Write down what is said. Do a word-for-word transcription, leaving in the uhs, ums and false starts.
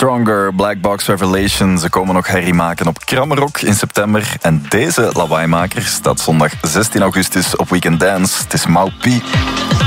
Stronger, Black Box Revelation. Ze komen nog herrie maken op Kramrock in september. En deze lawaaimaker staat zondag zestien augustus op Weekend Dance. Het is Mau P.